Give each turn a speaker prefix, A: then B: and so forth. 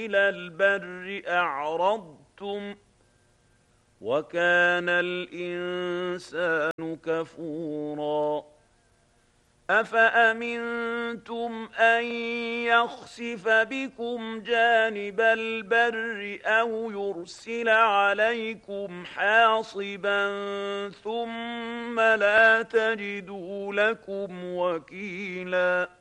A: إلى البر أعرضتم وكان الإنسان كفورا أفأمنتم أن يخسف بكم جانب البر أو يرسل عليكم حاصبا ثم لا تجدوا لكم وكيلا